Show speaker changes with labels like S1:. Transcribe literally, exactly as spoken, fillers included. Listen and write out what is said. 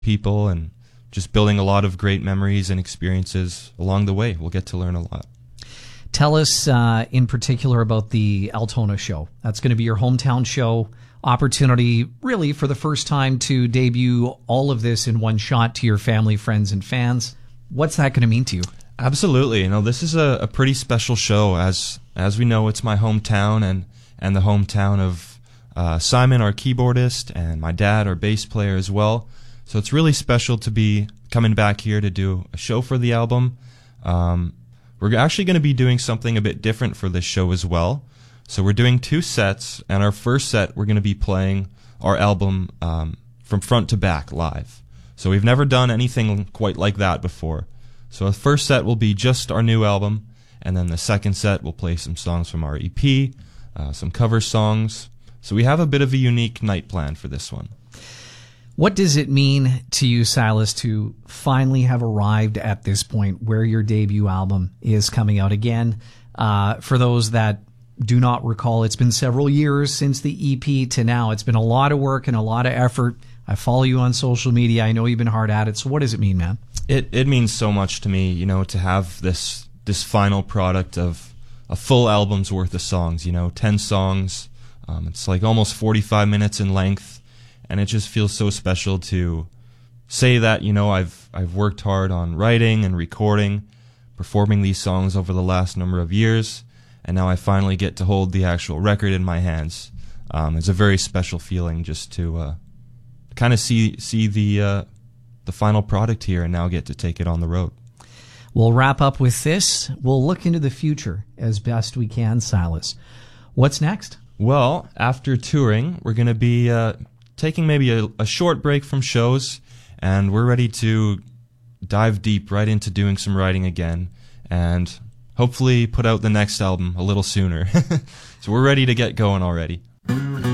S1: people and just building a lot of great memories and experiences along the way. We'll get to learn a lot.
S2: Tell us uh, in particular about the Altona show. That's going to be your hometown show. Opportunity, really, for the first time to debut all of this in one shot to your family, friends, and fans. What's that going to mean to you?
S1: Absolutely. You know, this is a, a pretty special show. As as we know, it's my hometown and, and the hometown of uh, Simon, our keyboardist, and my dad, our bass player as well. So it's really special to be coming back here to do a show for the album. Um, we're actually going to be doing something a bit different for this show as well. So we're doing two sets, and our first set we're going to be playing our album um, from front to back live. So we've never done anything quite like that before. So the first set will be just our new album, and then the second set we'll play some songs from our E P, uh, some cover songs. So we have a bit of a unique night plan for this one.
S2: What does it mean to you, Silas, to finally have arrived at this point where your debut album is coming out again? Uh, for those that do not recall, it's been several years since the E P to now. It's been a lot of work and a lot of effort. I follow you on social media. I know you've been hard at it. So what does it mean, man?
S1: It it means so much to me, you know, to have this this final product of a full album's worth of songs, you know, ten songs. Um, it's like almost forty-five minutes in length, and it just feels so special to say that, you know, I've I've worked hard on writing and recording, performing these songs over the last number of years, and now I finally get to hold the actual record in my hands. Um, it's a very special feeling just to uh, kind of see see the uh, the final product here and now get to take it on the road.
S2: We'll wrap up with this. We'll look into the future as best we can, Silas. What's next?
S1: Well, after touring, we're going to be uh, taking maybe a, a short break from shows, and we're ready to dive deep right into doing some writing again and hopefully put out the next album a little sooner. So we're ready to get going already.